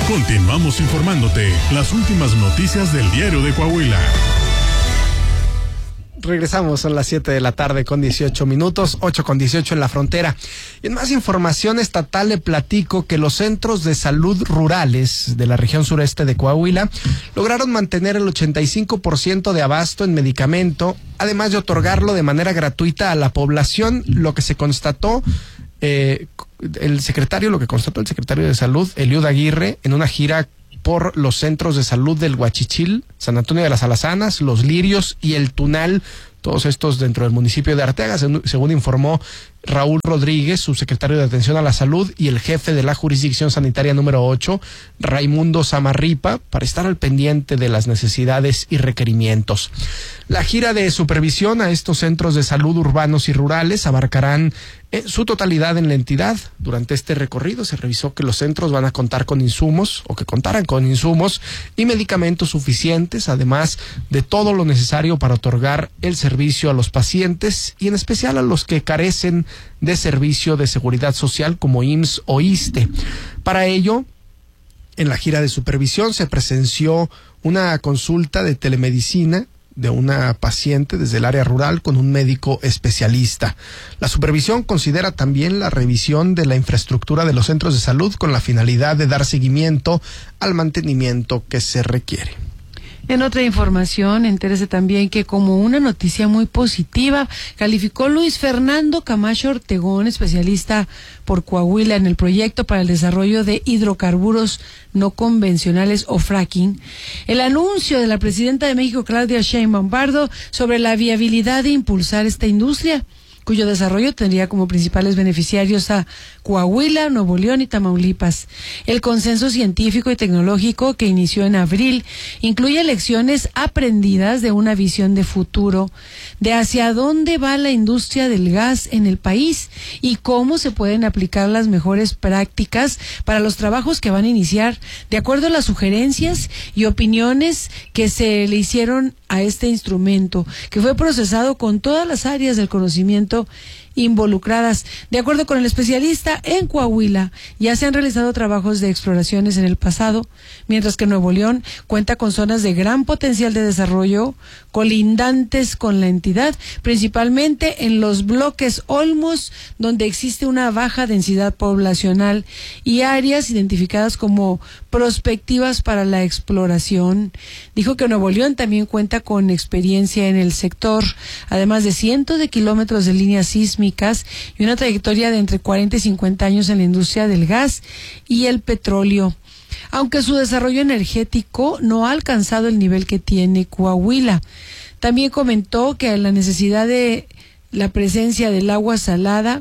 Continuamos informándote las últimas noticias del Diario de Coahuila. Regresamos, son las 7 de la tarde con 18 minutos, 8 con 18 en la frontera. Y en más información estatal le platico que los centros de salud rurales de la región sureste de Coahuila lograron mantener el 85% de abasto en medicamento, además de otorgarlo de manera gratuita a la población, lo que constató el secretario de Salud, Eliud Aguirre, en una gira por los centros de salud del Huachichil, San Antonio de las Alazanas, Los Lirios y El Tunal, todos estos dentro del municipio de Arteaga, según informó Raúl Rodríguez, subsecretario de Atención a la Salud, y el jefe de la Jurisdicción Sanitaria número 8, Raimundo Samarripa, para estar al pendiente de las necesidades y requerimientos. La gira de supervisión a estos centros de salud urbanos y rurales abarcarán su totalidad en la entidad. Durante este recorrido se revisó que los centros van a contar con insumos, o que contaran con insumos y medicamentos suficientes, además de todo lo necesario para otorgar el servicio a los pacientes y en especial a los que carecen de servicio de seguridad social como IMSS o ISSSTE. Para ello, en la gira de supervisión se presenció una consulta de telemedicina de una paciente desde el área rural con un médico especialista. La supervisión considera también la revisión de la infraestructura de los centros de salud con la finalidad de dar seguimiento al mantenimiento que se requiere. En otra información, entérese también que como una noticia muy positiva, calificó Luis Fernando Camacho Ortegón, especialista por Coahuila en el proyecto para el desarrollo de hidrocarburos no convencionales o fracking, el anuncio de la presidenta de México, Claudia Sheinbaum Pardo, sobre la viabilidad de impulsar esta industria, cuyo desarrollo tendría como principales beneficiarios a Coahuila, Nuevo León y Tamaulipas. El consenso científico y tecnológico que inició en abril incluye lecciones aprendidas de una visión de futuro, de hacia dónde va la industria del gas en el país y cómo se pueden aplicar las mejores prácticas para los trabajos que van a iniciar, de acuerdo a las sugerencias y opiniones que se le hicieron a este instrumento, que fue procesado con todas las áreas del conocimiento involucradas. De acuerdo con el especialista, en Coahuila ya se han realizado trabajos de exploraciones en el pasado, mientras que Nuevo León cuenta con zonas de gran potencial de desarrollo colindantes con la entidad, principalmente en los bloques Olmos, donde existe una baja densidad poblacional, y áreas identificadas como prospectivas para la exploración. Dijo que Nuevo León también cuenta con experiencia en el sector, además de cientos de kilómetros de líneas sísmicas y una trayectoria de entre 40 y 50 años en la industria del gas y el petróleo. Aunque su desarrollo energético no ha alcanzado el nivel que tiene Coahuila. También comentó que la necesidad de la presencia del agua salada,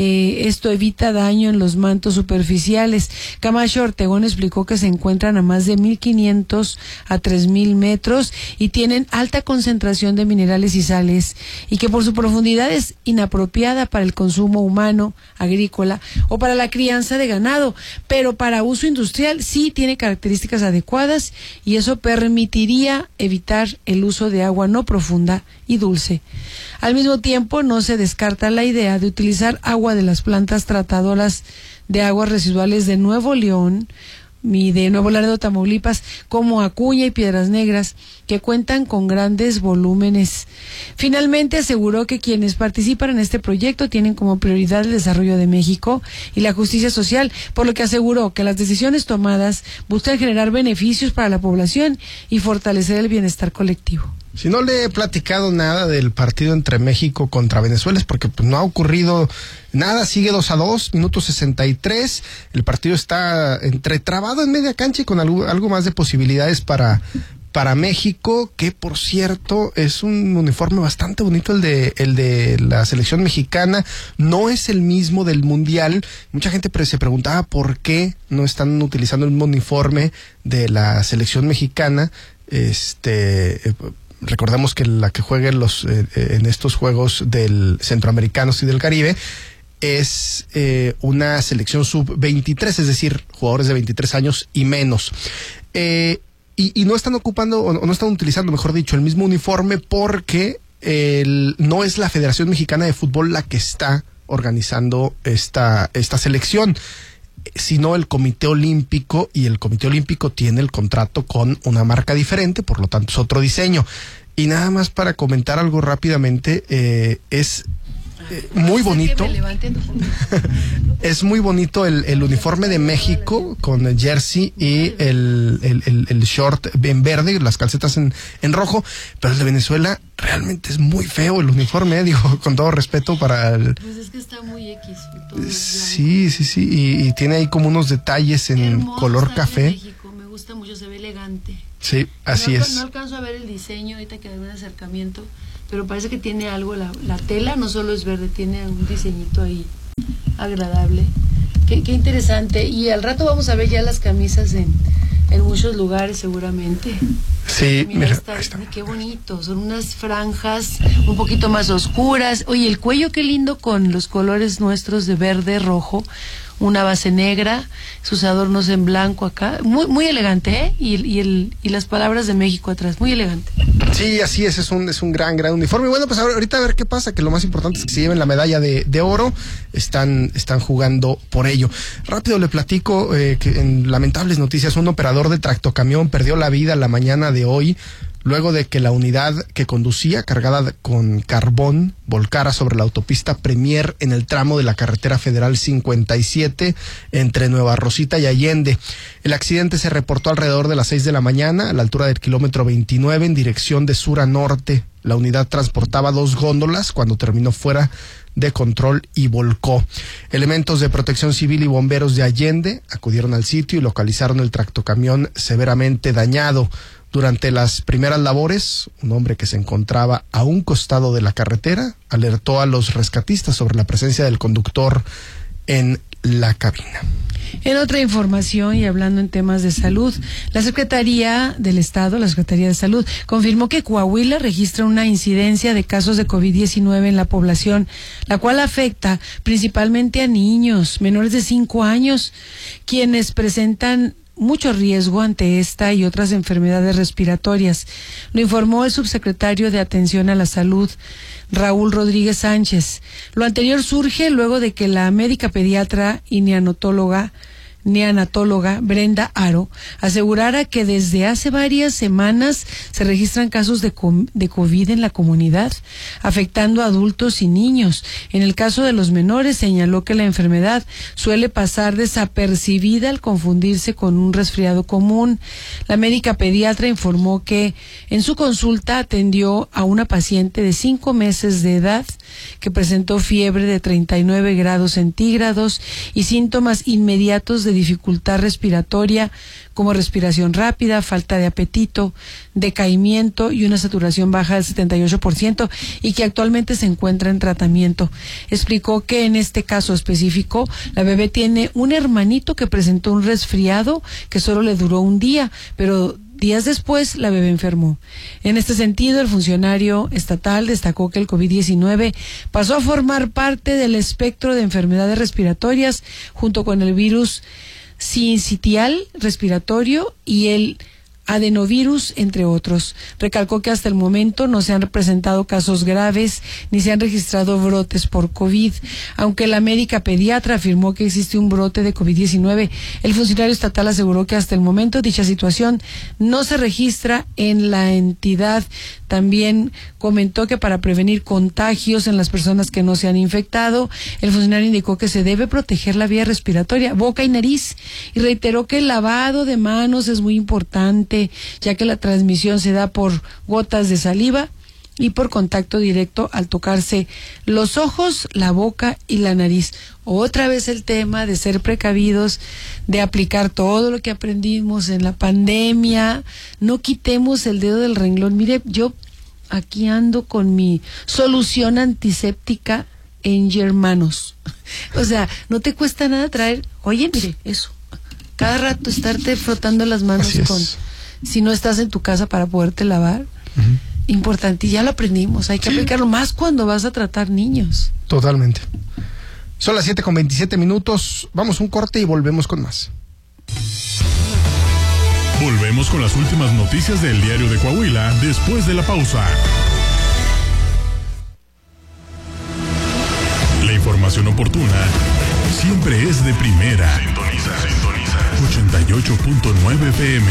esto evita daño en los mantos superficiales. Camacho Ortegón explicó que se encuentran a más de 1.500 a 3.000 metros y tienen alta concentración de minerales y sales, y que por su profundidad es inapropiada para el consumo humano, agrícola o para la crianza de ganado, pero para uso industrial sí tiene características adecuadas, y eso permitiría evitar el uso de agua no profunda y dulce. Al mismo tiempo, no se descarta la idea de utilizar agua de las plantas tratadoras de aguas residuales de Nuevo León y de Nuevo Laredo, Tamaulipas, como Acuña y Piedras Negras, que cuentan con grandes volúmenes. Finalmente, aseguró que quienes participan en este proyecto tienen como prioridad el desarrollo de México y la justicia social, por lo que aseguró que las decisiones tomadas buscan generar beneficios para la población y fortalecer el bienestar colectivo. Si no le he platicado nada del partido entre México contra Venezuela es porque no ha ocurrido nada, sigue 2-2, minuto 63, el partido está entretrabado en media cancha y con algo más de posibilidades para México, que por cierto es un uniforme bastante bonito el de la selección mexicana, no es el mismo del Mundial. Mucha gente se preguntaba por qué no están utilizando el mismo uniforme de la selección mexicana. Recordemos que la que juegue en estos Juegos del Centroamericanos y del Caribe es una selección sub-23, es decir, jugadores de 23 años y menos. Y no están ocupando, o no están utilizando, mejor dicho, el mismo uniforme porque no es la Federación Mexicana de Fútbol la que está organizando esta selección. sino el Comité Olímpico, y el Comité Olímpico tiene el contrato con una marca diferente, por lo tanto es otro diseño. Y nada más para comentar algo rápidamente, es muy bonito. Es muy bonito el uniforme de México con jersey y el short en verde, las calcetas en rojo, pero el de Venezuela realmente es muy feo el uniforme, digo, con todo respeto para el... Pues es que está muy X. Sí, y tiene ahí como unos detalles en color café. México, me gusta mucho, se ve elegante. Sí, así es. No alcanzo a ver el diseño, ahorita que hay un acercamiento, pero parece que tiene algo, la tela no solo es verde, tiene un diseñito ahí agradable. Qué interesante. Y al rato vamos a ver ya las camisas en muchos lugares seguramente. Sí, mira, ahí está. Qué bonito, son unas franjas un poquito más oscuras. Oye, el cuello qué lindo con los colores nuestros de verde, rojo, una base negra, sus adornos en blanco acá, muy elegante, ¿eh? Y las palabras de México atrás, muy elegante. Sí, así es un gran uniforme. Y bueno, pues ahorita a ver qué pasa, que lo más importante es que se lleven la medalla de oro, están jugando por ello. Rápido le platico que en lamentables noticias, un operador de tractocamión perdió la vida la mañana de hoy, luego de que la unidad que conducía, cargada con carbón, volcara sobre la autopista Premier en el tramo de la carretera federal 57 entre Nueva Rosita y Allende. El accidente se reportó alrededor de las 6 de la mañana a la altura del kilómetro 29 en dirección de sur a norte. La unidad transportaba 2 góndolas cuando terminó fuera de control y volcó. Elementos de Protección Civil y bomberos de Allende acudieron al sitio y localizaron el tractocamión severamente dañado. Durante las primeras labores, un hombre que se encontraba a un costado de la carretera alertó a los rescatistas sobre la presencia del conductor en la cabina. En otra información y hablando en temas de salud, la Secretaría del Estado, la Secretaría de Salud, confirmó que Coahuila registra una incidencia de casos de COVID-19 en la población, la cual afecta principalmente a niños menores de 5 años, quienes presentan mucho riesgo ante esta y otras enfermedades respiratorias. Lo informó el subsecretario de Atención a la Salud, Raúl Rodríguez Sánchez. Lo anterior surge luego de que la médica pediatra y neonatóloga Brenda Aro asegurara que desde hace varias semanas se registran casos de COVID en la comunidad, afectando a adultos y niños. En el caso de los menores, señaló que la enfermedad suele pasar desapercibida al confundirse con un resfriado común. La médica pediatra informó que en su consulta atendió a una paciente de 5 meses de edad que presentó fiebre de 39 grados centígrados y síntomas inmediatos de dificultad respiratoria como respiración rápida, falta de apetito, decaimiento y una saturación baja del 78%, y que actualmente se encuentra en tratamiento. Explicó que en este caso específico la bebé tiene un hermanito que presentó un resfriado que solo le duró un día, pero días después, la bebé enfermó. En este sentido, el funcionario estatal destacó que el COVID-19 pasó a formar parte del espectro de enfermedades respiratorias junto con el virus sincitial respiratorio y el adenovirus, entre otros. Recalcó que hasta el momento no se han presentado casos graves ni se han registrado brotes por COVID. Aunque la médica pediatra afirmó que existe un brote de COVID-19, el funcionario estatal aseguró que hasta el momento dicha situación no se registra en la entidad. También comentó que para prevenir contagios en las personas que no se han infectado, el funcionario indicó que se debe proteger la vía respiratoria, boca y nariz, y reiteró que el lavado de manos es muy importante, ya que la transmisión se da por gotas de saliva y por contacto directo al tocarse los ojos, la boca y la nariz. Otra vez el tema de ser precavidos, de aplicar todo lo que aprendimos en la pandemia. No quitemos el dedo del renglón. Mire, yo aquí ando con mi solución antiséptica en Germanos. O sea, no te cuesta nada traer, oye, mire, eso. Cada rato estarte frotando las manos con... Si no estás en tu casa para poderte lavar, importante, y ya lo aprendimos, hay que aplicarlo más cuando vas a tratar niños. Totalmente. Son las 7:27, vamos un corte y volvemos con más. Volvemos con las últimas noticias del Diario de Coahuila después de la pausa. La información oportuna siempre es de primera. Sintonía. 98.9 FM.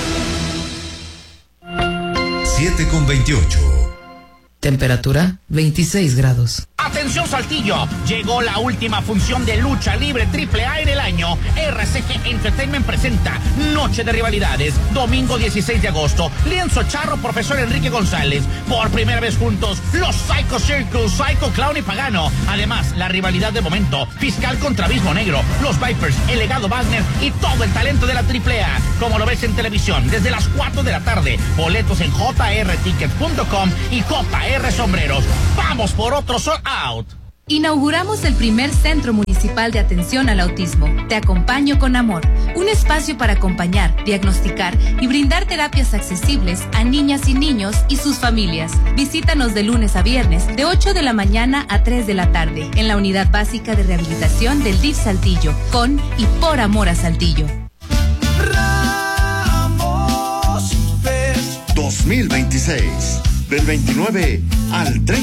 7:28. Temperatura 26 grados. Atención Saltillo, llegó la última función de lucha libre AAA en el año. RCG Entertainment presenta Noche de Rivalidades, domingo 16 de agosto. Lienzo Charro, Profesor Enrique González. Por primera vez juntos, los Psycho Circus, Psycho Clown y Pagano. Además, la rivalidad de momento, Fiscal contra Abismo Negro, los Vipers, el Legado Wagner y todo el talento de la AAA. Como lo ves en televisión, desde las 4 de la tarde. Boletos en jrtickets.com y JR Sombreros. Vamos por otro sold out. Inauguramos el primer Centro Municipal de Atención al Autismo. Te acompaño con amor. Un espacio para acompañar, diagnosticar y brindar terapias accesibles a niñas y niños y sus familias. Visítanos de lunes a viernes, de 8 de la mañana a 3 de la tarde, en la Unidad Básica de Rehabilitación del DIF Saltillo, con y por amor a Saltillo. Ramos Fest 2026, del 29 al 30.